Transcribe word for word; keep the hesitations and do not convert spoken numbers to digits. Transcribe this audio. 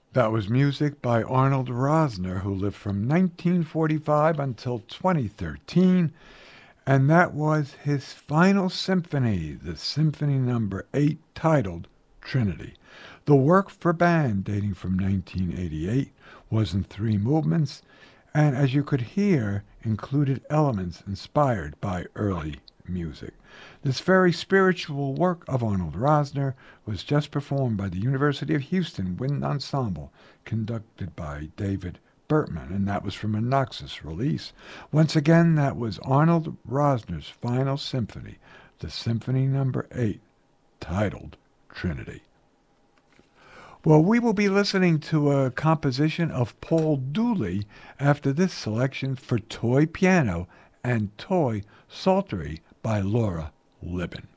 That was music by Arnold Rosner, who lived from nineteen forty-five until twenty thirteen, and that was his final symphony, the Symphony Number eight, titled Trinity. The work for band, dating from nineteen eighty-eight, was in three movements, and as you could hear, included elements inspired by early music. This very spiritual work of Arnold Rosner was just performed by the University of Houston Wind Ensemble, conducted by David Bertman, and that was from a Naxos release. Once again, that was Arnold Rosner's final symphony, the Symphony Number eight, titled Trinity. Well, we will be listening to a composition of Paul Dooley after this selection for toy piano and toy psaltery by Laura Libin.